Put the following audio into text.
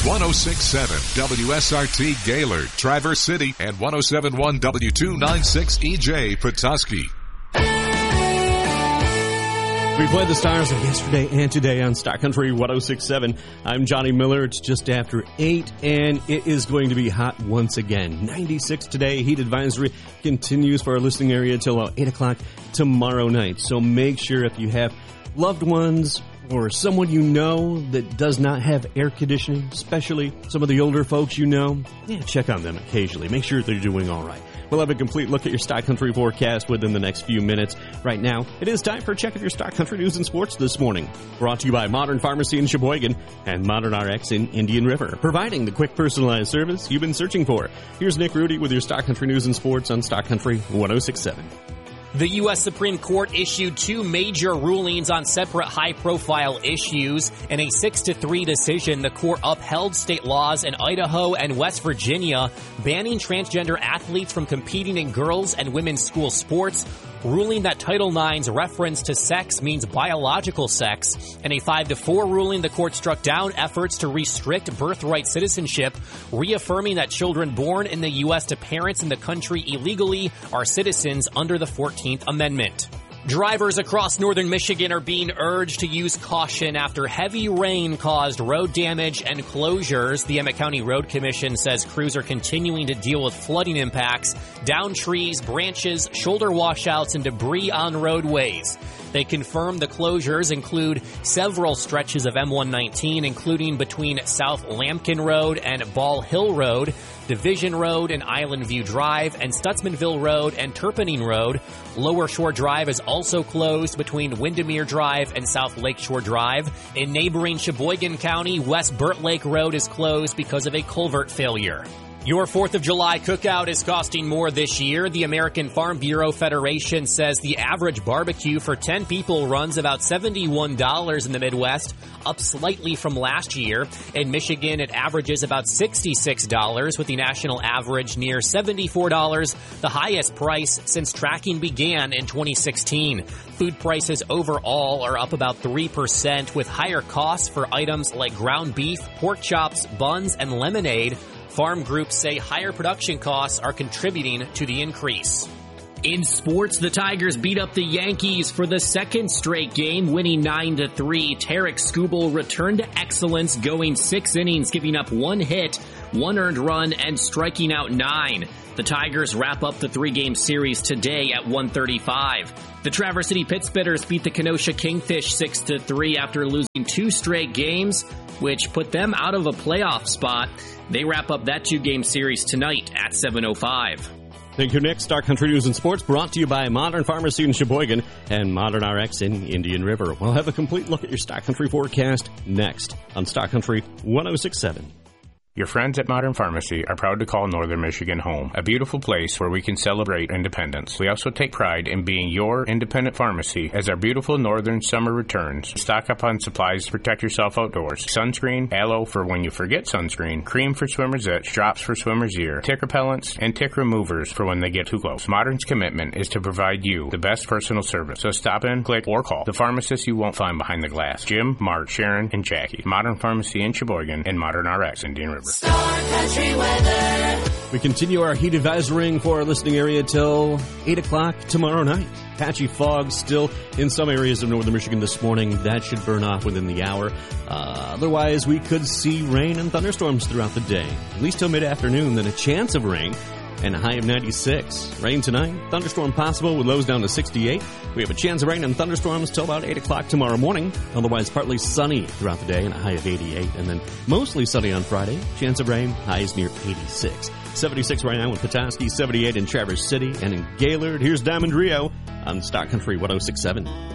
106.7 WSRT Gaylord, Traverse City, and 107.1 W296 EJ Petoskey. We played the stars of yesterday and today on Star Country 106.7. I'm Johnny Miller. It's just after 8, and it is going to be hot once again. 96 today. Heat advisory continues for our listening area until 8 o'clock tomorrow night. So make sure if you have loved ones or someone you know that does not have air conditioning, especially some of the older folks you know, check on them occasionally. Make sure they're doing all right. We'll have a complete look at your Stock Country forecast within the next few minutes. Right now, it is time for a check of your Stock Country news and sports this morning. Brought to you by Modern Pharmacy in Sheboygan and Modern RX in Indian River, providing the quick personalized service you've been searching for. Here's Nick Rudy with your Stock Country news and sports on Stock Country 106.7. The U.S. Supreme Court issued 2 major rulings on separate high-profile issues. In a 6-3 decision, the court upheld state laws in Idaho and West Virginia banning transgender athletes from competing in girls' and women's school sports, ruling that Title IX's reference to sex means biological sex. In a 5-4 ruling, the court struck down efforts to restrict birthright citizenship, reaffirming that children born in the U.S. to parents in the country illegally are citizens under the 14th Amendment. Drivers across northern Michigan are being urged to use caution after heavy rain caused road damage and closures. The Emmett County Road Commission says crews are continuing to deal with flooding impacts, downed trees, branches, shoulder washouts, and debris on roadways. They confirmed the closures include several stretches of M119, including between South Lambkin Road and Ball Hill Road, Division Road and Island View Drive, and Stutzmanville Road and Turpinning Road. Lower Shore Drive is also closed between Windermere Drive and South Lakeshore Drive. In neighboring Sheboygan County, West Burt Lake Road is closed because of a culvert failure. Your 4th of July cookout is costing more this year. The American Farm Bureau Federation says the average barbecue for 10 people runs about $71 in the Midwest, up slightly from last year. In Michigan, it averages about $66, with the national average near $74, the highest price since tracking began in 2016. Food prices overall are up about 3%, with higher costs for items like ground beef, pork chops, buns, and lemonade. Farm groups say higher production costs are contributing to the increase. In sports, the Tigers beat up the Yankees for the second straight game, winning 9-3. Tarek Skubal returned to excellence, going 6 innings, giving up 1 hit, 1 earned run, and striking out 9. The Tigers wrap up the 3-game series today at 1:35. The Traverse City Pittsbitters beat the Kenosha Kingfish 6-3 after losing 2 straight games, which put them out of a playoff spot. They wrap up that 2-game series tonight at 7:05. Thank you, Nick. Star Country News and Sports brought to you by Modern Pharmacy in Sheboygan and Modern RX in Indian River. We'll have a complete look at your Star Country forecast next on Star Country 106.7. Your friends at Modern Pharmacy are proud to call Northern Michigan home, a beautiful place where we can celebrate independence. We also take pride in being your independent pharmacy as our beautiful northern summer returns. Stock up on supplies to protect yourself outdoors. Sunscreen, aloe for when you forget sunscreen, cream for swimmer's itch, drops for swimmer's ear, tick repellents, and tick removers for when they get too close. Modern's commitment is to provide you the best personal service. So stop in, click, or call the pharmacists you won't find behind the glass. Jim, Mark, Sharon, and Jackie. Modern Pharmacy in Sheboygan and Modern RX in Indian River. Star Country weather. We continue our heat advisory for our listening area till 8 o'clock tomorrow night. Patchy fog still in some areas of northern Michigan this morning. That should burn off within the hour. Otherwise, we could see rain and thunderstorms throughout the day, at least till mid-afternoon, then a chance of rain and a high of 96. Rain tonight, thunderstorm possible with lows down to 68. We have a chance of rain and thunderstorms till about 8 o'clock tomorrow morning. Otherwise, partly sunny throughout the day and a high of 88. And then mostly sunny on Friday. Chance of rain, highs near 86. 76 right now in Petoskey, 78 in Traverse City, and in Gaylord. Here's Diamond Rio on Stock Country 106.7.